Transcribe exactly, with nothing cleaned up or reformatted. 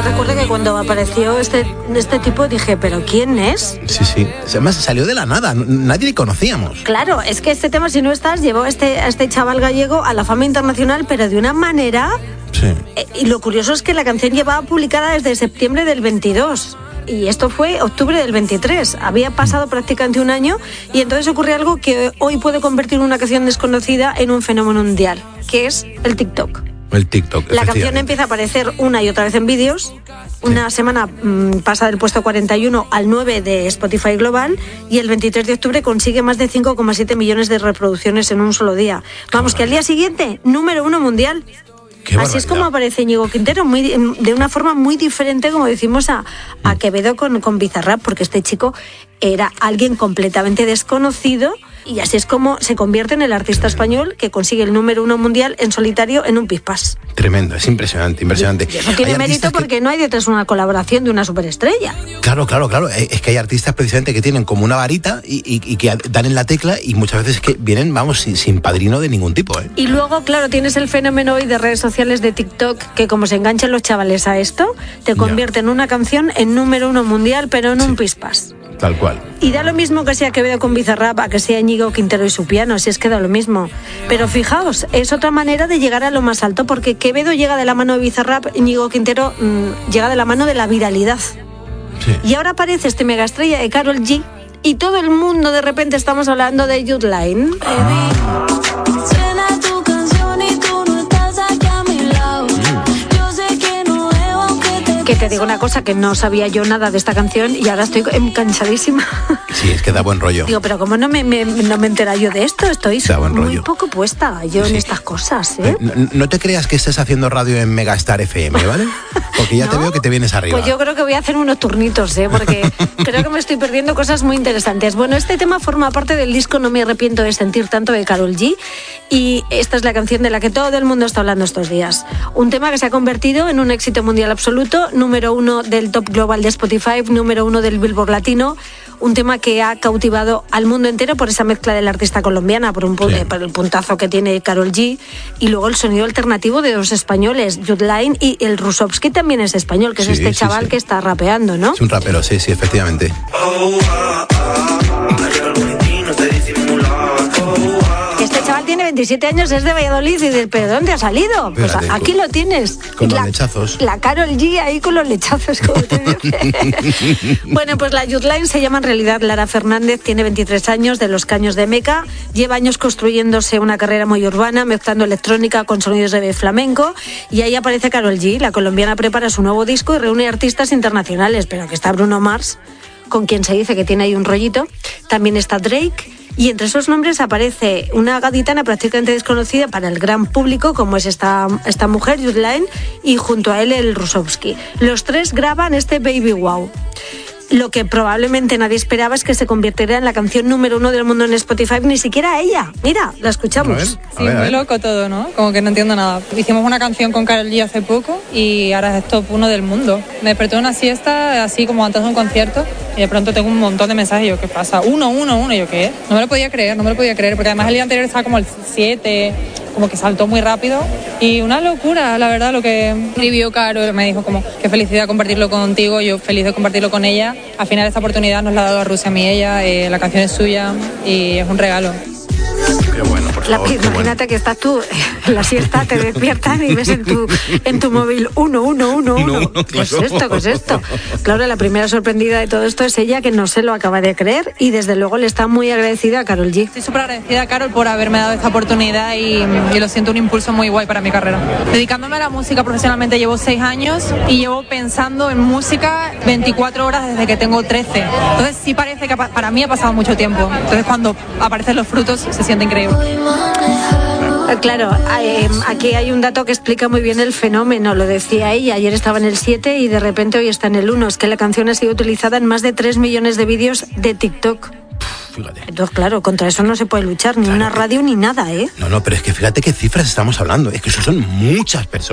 recuerdo que cuando apareció este, este tipo dije, ¿pero quién es? Sí, sí. Además salió de la nada, nadie le conocíamos. Claro, es que este tema, si no estás, llevó a este, a este chaval gallego a la fama internacional, pero de una manera... Sí. Eh, y lo curioso es que la canción llevaba publicada desde septiembre del veintidós. Y esto fue octubre del veintitrés. Había pasado prácticamente un año y entonces ocurre algo que hoy puede convertir una canción desconocida en un fenómeno mundial, que es el TikTok. El TikTok. La canción empieza a aparecer una y otra vez en vídeos. Una sí. semana mmm, pasa del puesto cuarenta y uno al nueve de Spotify Global y el veintitrés de octubre consigue más de cinco coma siete millones de reproducciones en un solo día. Vamos, que al día siguiente, número uno mundial. Así es como aparece Íñigo Quintero, muy, de una forma muy diferente, como decimos, a, a Quevedo con, con Bizarrap, porque este chico era alguien completamente desconocido y así es como se convierte en el artista español que consigue el número uno mundial en solitario en un pispás. Tremendo, es impresionante, impresionante. Y eso tiene hay mérito porque que... no hay detrás una colaboración de una superestrella. Claro, claro, claro. Es que hay artistas precisamente que tienen como una varita y, y, y que dan en la tecla y muchas veces que vienen, vamos, sin, sin padrino de ningún tipo, ¿eh? Y luego, claro, tienes el fenómeno hoy de redes sociales de TikTok, que como se enganchan los chavales a esto, te convierte en una canción en número uno mundial, pero en sí. un pispás. Tal cual. Y da lo mismo que sea Quevedo con Bizarrap, a que sea Íñigo Quintero y su piano, si es que da lo mismo. Pero fijaos, es otra manera de llegar a lo más alto, porque Quevedo llega de la mano de Bizarrap, Íñigo Quintero mmm, llega de la mano de la viralidad. Sí. Y ahora aparece este megaestrella de Karol G y todo el mundo de repente estamos hablando de Youth Line. Que te digo una cosa, que no sabía yo nada de esta canción y ahora estoy cansadísima. Sí, es que da buen rollo. Digo, pero ¿cómo no me, me, no me entera yo de esto? Estoy muy rollo. poco puesta yo sí. en estas cosas, ¿eh? No, no te creas que estés haciendo radio en Megastar F M, ¿vale? Porque ya ¿No? te veo que te vienes arriba. Pues yo creo que voy a hacer unos turnitos, ¿eh? Porque creo que me estoy perdiendo cosas muy interesantes. Bueno, este tema forma parte del disco No me arrepiento de sentir tanto de Karol G y esta es la canción de la que todo el mundo está hablando estos días. Un tema que se ha convertido en un éxito mundial absoluto, número uno del top global de Spotify, número uno del Billboard Latino, un tema que ha cautivado al mundo entero por esa mezcla de la artista colombiana, por, un, sí. eh, por el puntazo que tiene Karol G y luego el sonido alternativo de dos españoles, Youth Line y el Rusovski también es español, que sí, es este sí, chaval sí. que está rapeando, ¿no? Es un rapero, sí, sí, efectivamente. Este chaval tiene veintisiete años, es de Valladolid y de ¿pero dónde ha salido? Pues Espérate, aquí con, lo tienes. Con la, los lechazos. La Karol G ahí con los lechazos, como te dice. Bueno, pues la Youth Line se llama en realidad Lara Fernández, tiene veintitrés años, de los Caños de Meca, lleva años construyéndose una carrera muy urbana, mezclando electrónica con sonidos de flamenco y ahí aparece Karol G, la colombiana prepara su nuevo disco y reúne artistas internacionales, pero que está Bruno Mars, con quien se dice que tiene ahí un rollito, también está Drake. Y entre esos nombres aparece una gaditana prácticamente desconocida para el gran público, como es esta, esta mujer, Youth Line, y junto a él el Rusovski. Los tres graban este Baby Wow. Lo que probablemente nadie esperaba es que se convirtiera en la canción número uno del mundo en Spotify, ni siquiera ella. Mira, la escuchamos. A ver, a sí, ver, muy loco todo, ¿no? Como que no entiendo nada. Hicimos una canción con Karol G hace poco y ahora es top uno del mundo. Me desperté una siesta así como antes de un concierto y de pronto tengo un montón de mensajes y yo, ¿qué pasa? Uno, uno, uno. Y yo, ¿qué? No me lo podía creer, no me lo podía creer, porque además el día anterior estaba como el siete, como que saltó muy rápido y una locura, la verdad, lo que escribió Karol. Me dijo como, qué felicidad compartirlo contigo, yo feliz de compartirlo con ella. Al final esta oportunidad nos la ha dado a Rusia a mí ella, eh, la canción es suya y es un regalo. Qué bueno, por favor. La, imagínate bueno. que estás tú en la siesta, te despiertan y ves en tu, en tu móvil uno, uno, uno, uno. uno, uno ¿Qué es esto? ¿Qué es esto? Claro, la primera sorprendida de todo esto es ella, que no se lo acaba de creer y desde luego le está muy agradecida a Karol G. Estoy súper agradecida a Karol por haberme dado esta oportunidad y, y lo siento un impulso muy guay para mi carrera. Dedicándome a la música profesionalmente llevo seis años y llevo pensando en música veinticuatro horas desde que tengo trece. Entonces sí parece que para mí ha pasado mucho tiempo. Entonces cuando aparecen los frutos se siente increíble. Claro, eh, aquí hay un dato que explica muy bien el fenómeno, lo decía ella, ayer estaba en el siete y de repente hoy está en el uno, es que la canción ha sido utilizada en más de tres millones de vídeos de TikTok. Fíjate. Entonces, claro, contra eso no se puede luchar, ni claro, una radio ni nada, ¿eh? No, no, pero es que fíjate qué cifras estamos hablando, es que eso son muchas personas.